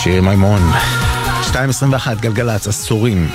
שיר מימון 2:21 גלגלצ עשורים.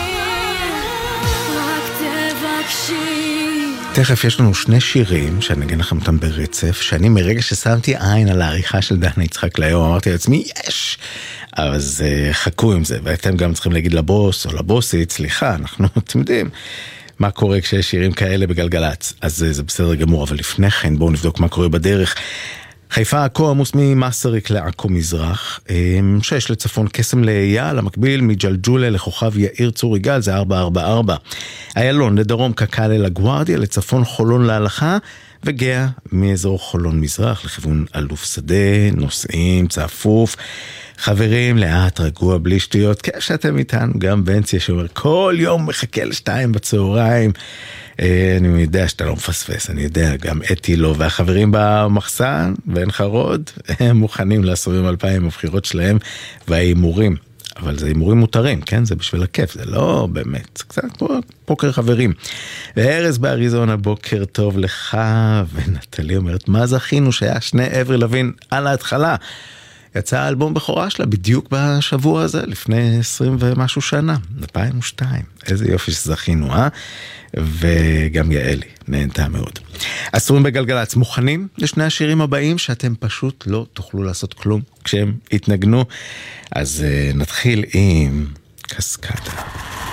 תכף יש לנו שני שירים שאני אגיד לכם אותם ברצף, שאני מרגע ששמתי עין על העריכה של דנה יצחק להיום אמרתי לעצמי יש, אז חכו עם זה, ואתם גם צריכים להגיד לבוס או לבוסית סליחה, אנחנו אתם יודעים מה קורה כשיש שירים כאלה בגלגלצ, אז זה בסדר גמור, אבל לפני כן בואו נבדוק מה קורה בדרך. חיפה עכו עמוס ממסריק לעכו מזרח, 6 לצפון קסם לאייל, המקביל מג'לג'ולה לכוכב יאיר צור יגאל, זה 444. איילון לדרום קק"ל אל הגוארדיה, לצפון חולון להלכה, וגאה מאזור חולון מזרח לכיוון אלוף שדה, נוסעים, צפוף. חברים, לאט, רגוע, בלי שטויות, כשאתם איתנו, גם בנציה שאומר, כל יום מחכה ל2 בצהריים, אני יודע שאתה לא מפספס, אני יודע, גם אתי לא, והחברים במחסן, ואין חרוד, הם מוכנים לעשורים 2000 הבחירות שלהם, והאימורים, אבל זה אימורים מותרים, כן? זה בשביל הכיף, זה לא באמת, קצת פוקר חברים. וארז באריזונה, בוקר טוב לך, ונטלי אומרת, מה זכינו שהיה שני עבר לוין על ההתחלה? יצא האלבום בכורה שלה בדיוק בשבוע הזה, לפני 20 ומשהו שנה, 2002. איזה יופי שזכינו, וגם יעלי, נהנתה מאוד. עשורים בגלגלצ, מוכנים לשני השירים הבאים שאתם פשוט לא תוכלו לעשות כלום כשהם יתנגנו? אז נתחיל עם קסקדה.